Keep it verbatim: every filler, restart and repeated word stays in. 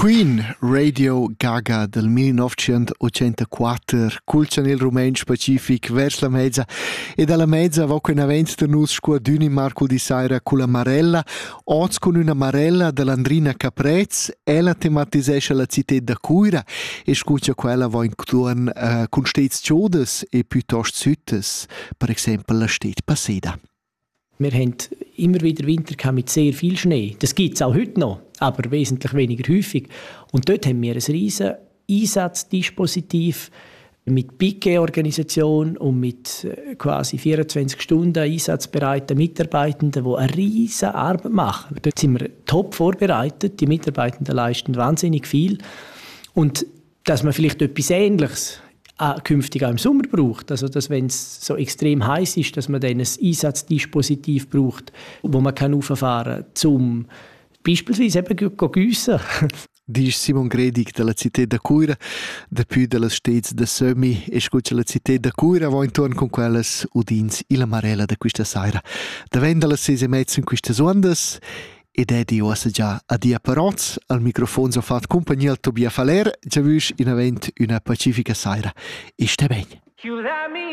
Queen, Radio Gaga del millenovecentottantaquattro, cul Chanel Rumensch Pacific vers la mezza e dalla mezza va con avent der nus sco d'uni Marco di Saira con la Marella, oz con una Marella dell'Andrina Caprez, ella tematisesce la città da Cuira e scuccia quella va in turn uh, con stets ciodes e piuttosto süttes, per esempio la stet Paseda. Wir haben immer wieder Winter mit sehr viel Schnee. Das gibt es auch heute noch, aber wesentlich weniger häufig. Und dort haben wir ein riesen Einsatzdispositiv mit Piquet-Organisation und mit quasi vierundzwanzig Stunden einsatzbereiten Mitarbeitenden, die eine riesen Arbeit machen. Dort sind wir top vorbereitet. Die Mitarbeitenden leisten wahnsinnig viel. Und dass man vielleicht etwas Ähnliches Auch künftig auch im Sommer braucht. Also, dass, wenn es so extrem heiß ist, dass man dann ein Einsatzdispositiv braucht, wo man kann rauffahren kann, um beispielsweise eben zu giessen. Dice Simon Gredig della città da Cuira, depui delle stets de Sömi e scuccia la città da Cuira va intorno con quelles udins e la Marella da questa sera. Davendo alle sei e mezzo in queste ondas ed è di ossa già a dia paroz al microfono so fat compagnia al Tobia Faler, già vius in avent una pacifica sera. E sta bene.